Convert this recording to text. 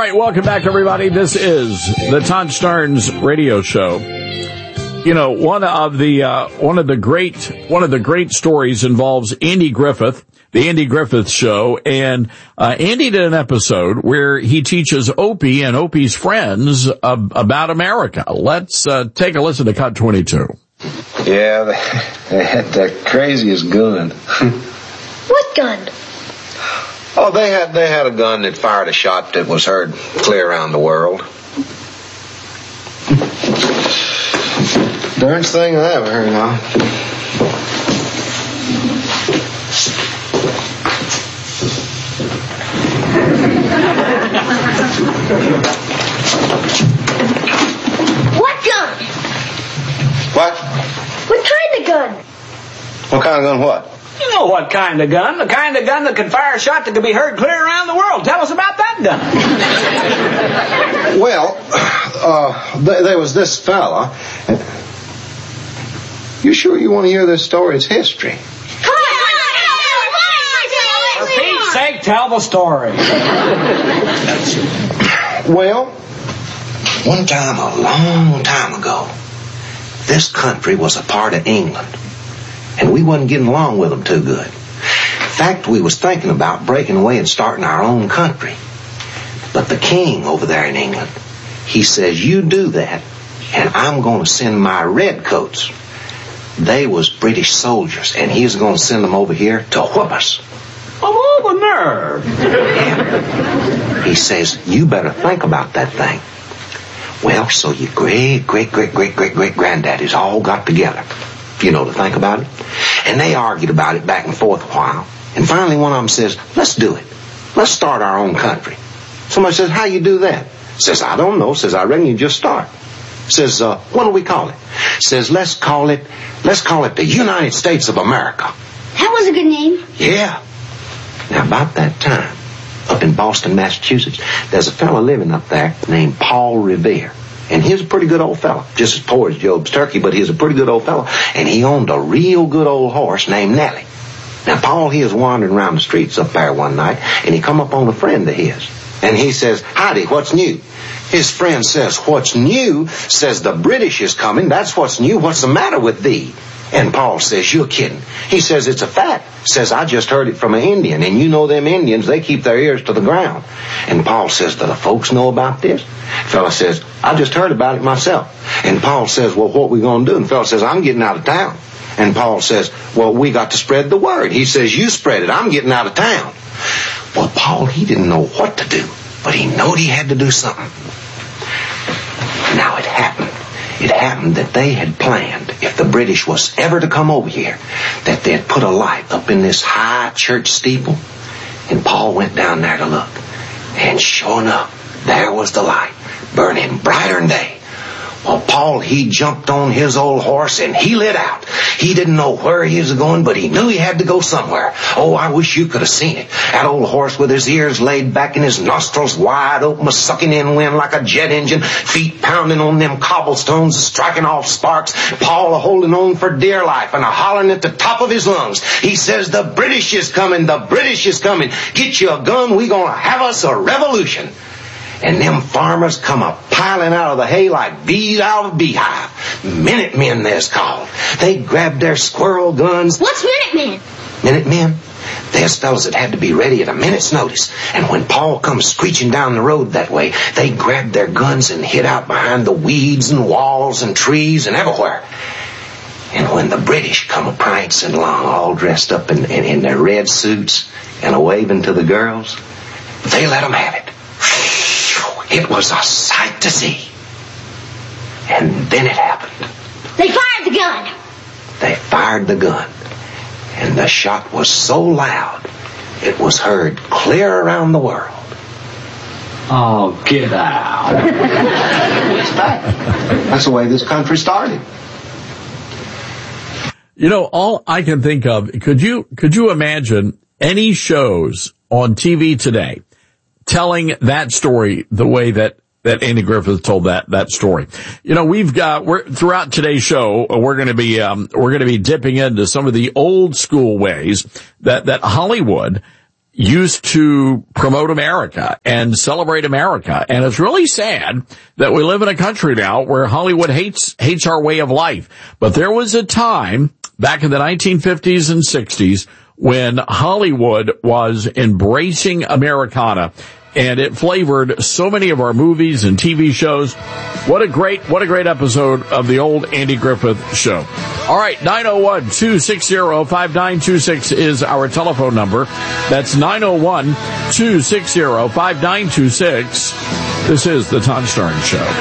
right, welcome back, everybody. This is the Todd Starnes radio show. You know, one of the great stories involves Andy Griffith, the Andy Griffith Show, and Andy did an episode where he teaches Opie and Opie's friends about America. Let's take a listen to Cut 22. Yeah, they had the craziest gun. What gun? Oh, they had a gun that fired a shot that was heard clear around the world. Darnest thing I ever heard of. What gun? What? What kind of gun? What kind of gun what? You know what kind of gun? The kind of gun that can fire a shot that can be heard clear around the world. Tell us about that gun. Well, there was this fella. You sure you want to hear this story? It's history. Come on! For Pete's sake, tell the story. Well, one time, a long time ago, this country was a part of England, and we wasn't getting along with them too good. In fact, we was thinking about breaking away and starting our own country. But the king over there in England, he says, you do that, and I'm going to send my redcoats. They was British soldiers, and he's going to send them over here to whoop us. Of all the nerve. Yeah. He says, you better think about that thing. Well, so your great-great-great-great-great-great-granddaddies all got together, you know, to think about it. And they argued about it back and forth a while. And finally one of them says, let's do it. Let's start our own country. Somebody says, how you do that? Says, I don't know. Says, I reckon you just start. Says, what do we call it? Says, let's call it the United States of America. That was a good name. Yeah. Now, about that time, up in Boston, Massachusetts, there's a fella living up there named Paul Revere. And he's a pretty good old fella. Just as poor as Job's turkey, but he's a pretty good old fella. And he owned a real good old horse named Nellie. Now, Paul, he was wandering around the streets up there one night, and he come up on a friend of his. And he says, howdy, what's new? His friend says, what's new? Says, the British is coming. That's what's new. What's the matter with thee? And Paul says, you're kidding. He says, it's a fact. Says, I just heard it from an Indian. And you know them Indians, they keep their ears to the ground. And Paul says, do the folks know about this? Fella says, I just heard about it myself. And Paul says, well, what we going to do? And fella says, I'm getting out of town. And Paul says, well, we got to spread the word. He says, you spread it. I'm getting out of town. Well, Paul, he didn't know what to do, but he knowed he had to do something. Now it happened. It happened that they had planned, if the British was ever to come over here, that they'd put a light up in this high church steeple. And Paul went down there to look. And sure enough, there was the light, burning brighter than day. Well, Paul, he jumped on his old horse and he lit out. He didn't know where he was going, but he knew he had to go somewhere. Oh, I wish you could have seen it. That old horse with his ears laid back and his nostrils wide open, was sucking in wind like a jet engine, feet pounding on them cobblestones, striking off sparks. Paul holding on for dear life and hollering at the top of his lungs. He says, the British is coming, the British is coming. Get you a gun, we gonna have us a revolution. And them farmers come a-piling out of the hay like bees out of a beehive. Minutemen, they's called. They grabbed their squirrel guns. What's Minutemen? Minutemen? There's fellas that had to be ready at a minute's notice. And when Paul comes screeching down the road that way, they grabbed their guns and hid out behind the weeds and walls and trees and everywhere. And when the British come a-prancing along, all dressed up in their red suits and a-waving to the girls, they let them have it. It was a sight to see. And then it happened. They fired the gun. They fired the gun. And the shot was so loud, it was heard clear around the world. Oh, get out. It's fact. That's the way this country started. You know, all I can think of, could you imagine any shows on TV today telling that story the way that Andy Griffith told that story? You know, we're throughout today's show, we're going to be dipping into some of the old school ways that Hollywood used to promote America and celebrate America. And it's really sad that we live in a country now where Hollywood hates our way of life. But there was a time back in the 1950s and 60s when Hollywood was embracing Americana, and it flavored so many of our movies and TV shows. What a great episode of the old Andy Griffith Show. All right, 901-260-5926 is our telephone number. That's 901-260-5926. This is the Todd Starnes Show.